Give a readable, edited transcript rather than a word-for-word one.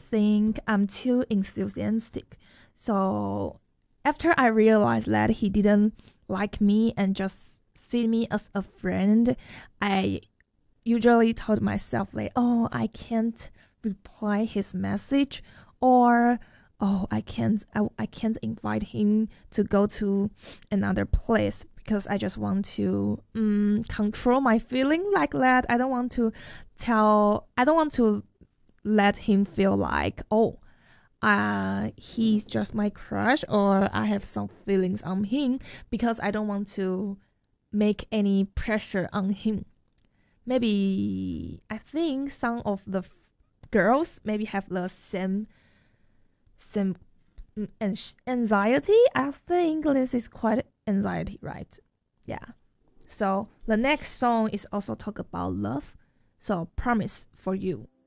think I'm too enthusiastic. So after I realized that he didn't like me and just see me as a friend, I usually told myself like, oh, I can't reply his message, or oh, I can't invite him to go to another place because I just want to control my feeling like that. I don't want to let him feel like, oh, he's just my crush, or I have some feelings on him, because I don't want to make any pressure on him. Maybe I think some of the girls maybe have the same anxiety. I think this is quite anxiety, right? Yeah. So the next song is also talk about love. So Promise for You.